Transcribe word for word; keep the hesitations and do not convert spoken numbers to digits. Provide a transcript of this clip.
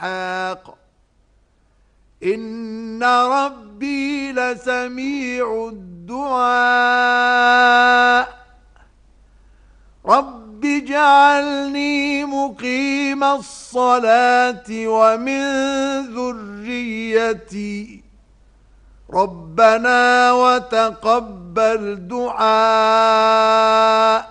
إسحاق إن ربي لسميع الدعاء رب اجعلني مقيم الصلاة ومن ذريتي ربنا وتقبل دعاء